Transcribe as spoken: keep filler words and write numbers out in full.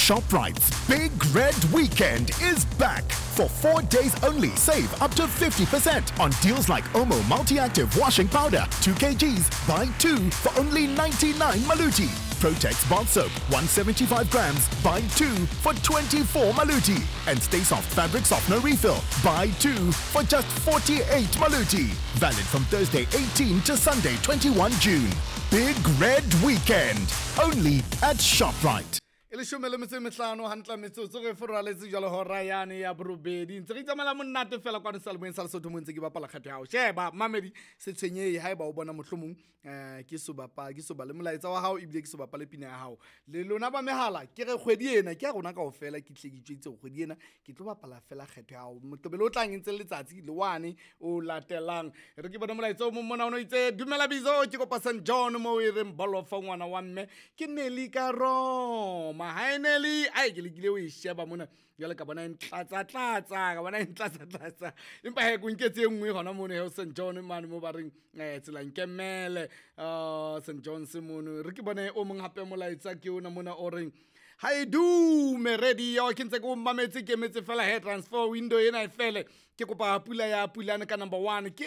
ShopRite's Big Red Weekend is back. For four days only, save up to fifty percent on deals like Omo Multi-Active Washing Powder, two kilograms, buy two for only ninety-nine Maluti. Protex Bar Soap, one hundred seventy-five grams, buy two for twenty-four Maluti. And Stay Soft Fabric Softener Refill, buy two for just forty-eight Maluti. Valid from Thursday eighteenth to Sunday twenty-first June. Big Red Weekend, only at ShopRite. Ele shome le metso metlano hantla metsotso re foraletse jalo hora yane ya borobedi ntse re tsamela monate fela kwa sa lebeng sa Lesotho mo ntse ke bapala kgetho hao sheba mamedi se tshwenyei ha eba o bona mohlomong eh ke so bapa ke so ba le molaetsa wa hao ibile ke so bapa le pina ya hao le lona ba mehala ke re kgwedi ena ke a rona kaofela ke tle ke tswetse kgwedi ena ke tlo bapala fela kgetho hao motobelo o tlang ntse letsatsi le wane o latelang re ke bona molaetsa o mo mona o no itse dumela bizo ke kopa Saint John mo e reng bolofa ngwana wa mme ke Nelly Karo mahaeneli ai ke lekile o e sheba mona jale ka bona ntlatsa tlatsa ka bona ntlatsa tlatsa empa he go nketse engwe gona mona he Saint John man mo ba reng eh tsela nkemele uh Saint John se mono re ke bona o mong hape molaetsa ke ona mona o reng hi do me ready yo ke ntse go mametse ke metse fela he transfer window ena e fele ke kopa pula ya pulana ka number one ke